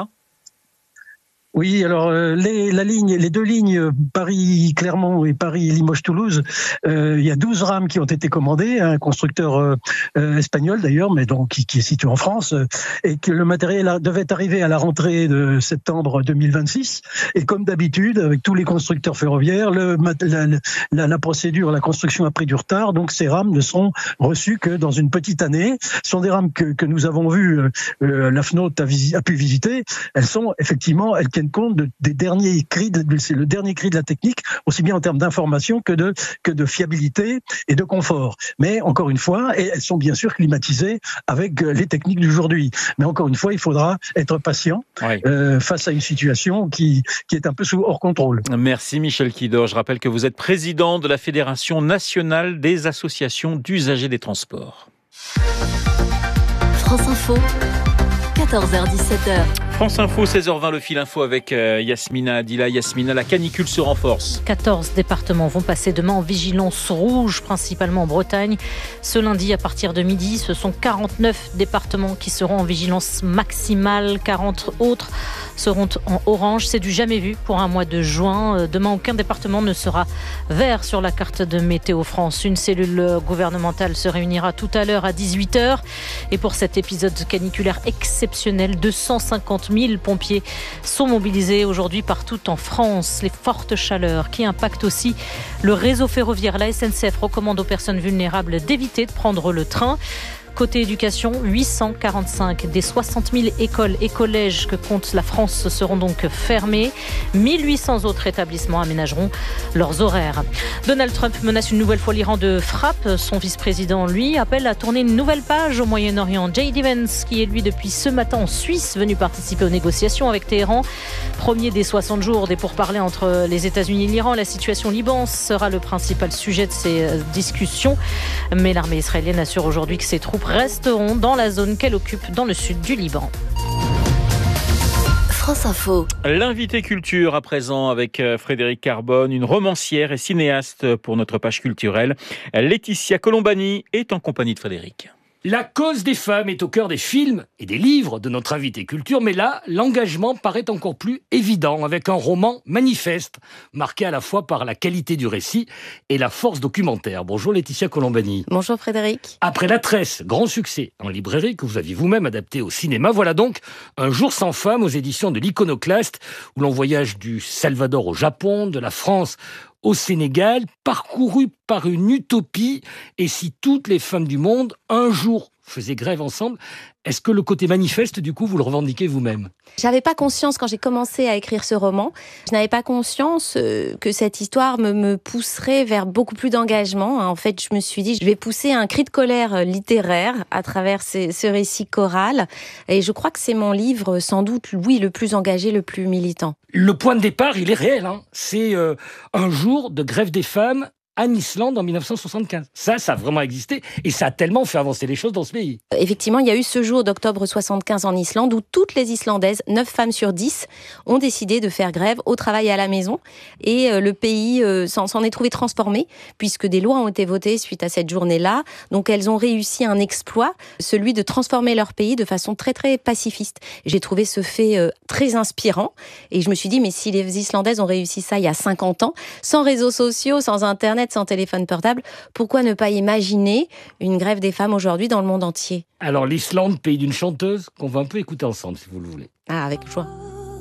Oui, alors les 2 lignes Paris-Clermont et Paris-Limoges-Toulouse, il y a 12 rames qui ont été commandées, un constructeur espagnol d'ailleurs, mais donc qui est situé en France, et que le matériel devait arriver à la rentrée de septembre 2026. Et comme d'habitude, avec tous les constructeurs ferroviaires, la procédure, la construction a pris du retard, donc ces rames ne seront reçues que dans une petite année. Ce sont des rames que nous avons vues, la FNOT a pu visiter. Elles sont effectivement, elles tiennent compte des derniers cris, c'est le dernier cri de la technique, aussi bien en termes d'information que de fiabilité et de confort. Mais encore une fois, et elles sont bien sûr climatisées avec les techniques d'aujourd'hui. Mais encore une fois, il faudra être patient face à une situation qui est un peu hors contrôle. Merci Michel Kidor. Je rappelle que vous êtes président de la Fédération nationale des associations d'usagers des transports. France Info, 14h-17h. France Info, 16h20, le fil info avec Yasmina Adila. Yasmina, la canicule se renforce. 14 départements vont passer demain en vigilance rouge, principalement en Bretagne. Ce lundi, à partir de midi, ce sont 49 départements qui seront en vigilance maximale. 40 autres seront en orange. C'est du jamais vu pour un mois de juin. Demain, aucun département ne sera vert sur la carte de Météo France. Une cellule gouvernementale se réunira tout à l'heure à 18h. Et pour cet épisode caniculaire exceptionnel, 250 000 pompiers sont mobilisés aujourd'hui partout en France. Les fortes chaleurs qui impactent aussi le réseau ferroviaire. La SNCF recommande aux personnes vulnérables d'éviter de prendre le train. Côté éducation, 845 des 60 000 écoles et collèges que compte la France seront donc fermés. 1800 autres établissements aménageront leurs horaires. Donald Trump menace une nouvelle fois l'Iran de frappe. Son vice-président, lui, appelle à tourner une nouvelle page au Moyen-Orient. J.D. Vance, qui est lui depuis ce matin en Suisse, venu participer aux négociations avec Téhéran. Premier des 60 jours des pourparlers entre les États-Unis et l'Iran. La situation au Liban sera le principal sujet de ces discussions. Mais l'armée israélienne assure aujourd'hui que ses troupes resteront dans la zone qu'elle occupe dans le sud du Liban. France Info. L'invité culture à présent avec Frédéric Carbone, une romancière et cinéaste pour notre page culturelle. Laetitia Colombani est en compagnie de Frédéric. La cause des femmes est au cœur des films et des livres de notre invité culture, mais là, l'engagement paraît encore plus évident avec un roman manifeste, marqué à la fois par la qualité du récit et la force documentaire. Bonjour Laetitia Colombani. Bonjour Frédéric. Après La Tresse, grand succès en librairie que vous aviez vous-même adapté au cinéma, voilà donc Un jour sans femme aux éditions de l'Iconoclaste, où l'on voyage du Salvador au Japon, de la France au Sénégal, parcouru par une utopie. Et si toutes les femmes du monde, un jour, faisaient grève ensemble, est-ce que le côté manifeste, du coup, vous le revendiquez vous-même ? J'avais pas conscience, quand j'ai commencé à écrire ce roman, je n'avais pas conscience que cette histoire me pousserait vers beaucoup plus d'engagement. En fait, je me suis dit, je vais pousser un cri de colère littéraire à travers ce récit choral. Et je crois que c'est mon livre, sans doute, oui, le plus engagé, le plus militant. Le point de départ, il est réel. C'est un jour de grève des femmes en Islande en 1975. Ça a vraiment existé et ça a tellement fait avancer les choses dans ce pays. Effectivement, il y a eu ce jour d'octobre 75 en Islande où toutes les Islandaises, 9 femmes sur 10, ont décidé de faire grève au travail et à la maison. Et le pays s'en est trouvé transformé puisque des lois ont été votées suite à cette journée-là. Donc elles ont réussi un exploit, celui de transformer leur pays de façon très très pacifiste. J'ai trouvé ce fait très inspirant et je me suis dit, mais si les Islandaises ont réussi ça il y a 50 ans, sans réseaux sociaux, sans Internet, sans téléphone portable, pourquoi ne pas imaginer une grève des femmes aujourd'hui dans le monde entier ? Alors l'Islande, pays d'une chanteuse, qu'on va un peu écouter ensemble, si vous le voulez. Ah, avec joie.